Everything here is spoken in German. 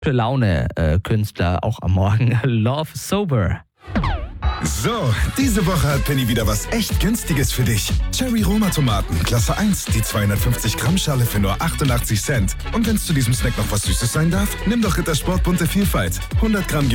gute Laune-Künstler auch am Morgen. Love Sober. So, diese Woche hat Penny wieder was echt Günstiges für dich. Cherry Roma Tomaten, Klasse 1, die 250 Gramm Schale für nur 88 Cent. Und wenn es zu diesem Snack noch was Süßes sein darf, nimm doch Rittersport bunte Vielfalt. 100 Gramm